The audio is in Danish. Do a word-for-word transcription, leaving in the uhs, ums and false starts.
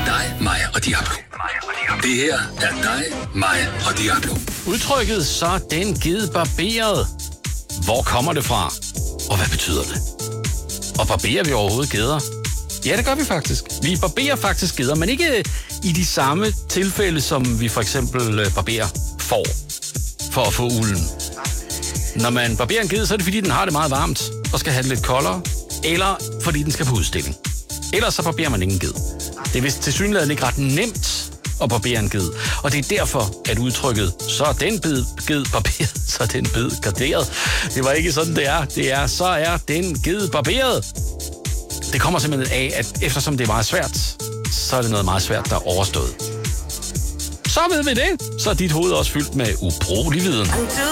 dig, mig og Diablo. Det her er dig, mig og Diablo. Udtrykket, så er den ged barberet. Hvor kommer det fra? Og hvad betyder det? Og barberer vi overhovedet geder? Ja, det gør vi faktisk. Vi barberer faktisk geder, men ikke i de samme tilfælde, som vi for eksempel barberer får for at få ulden. Når man barberer en ged, så er det fordi, den har det meget varmt og skal have det lidt koldere, eller fordi den skal på udstilling. Ellers så barberer man ikke en ged. Det er vist tilsyneladende ikke ret nemt at barbere en ged. Og det er derfor, at udtrykket, så er den bid, ged barberet, så er den bid garderet. Det var ikke sådan, det er. Det er, så er den ged barberet. Det kommer simpelthen af, at eftersom det er meget svært, så er det noget meget svært, der er overstået. Så ved vi det. Så er dit hoved også fyldt med ubrugelig viden.